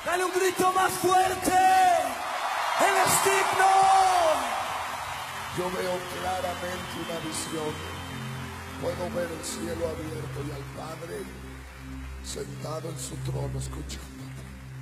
Dale un grito más fuerte. Él es digno. Yo veo claramente una visión. Puedo ver el cielo abierto y al Padre sentado en su trono escuchando.